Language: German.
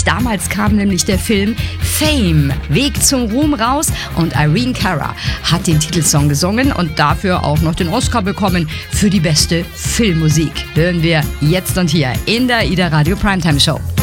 Damals kam nämlich der Film Fame, Weg zum Ruhm raus, und Irene Cara hat den Titelsong gesungen und dafür auch noch den Oscar bekommen für die beste Filmmusik. Hören wir jetzt und hier in der Ida Radio Primetime Show.